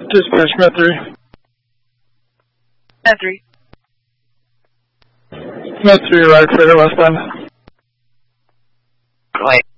Dispatch, Met 3. Met 3. Met 3, right, clear westbound. Go ahead.